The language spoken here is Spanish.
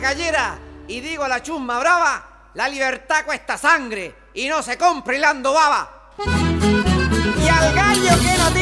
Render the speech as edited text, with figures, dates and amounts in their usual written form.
cayera y digo a la chusma brava, la libertad cuesta sangre y no se compra hilando baba. Y al gallo que no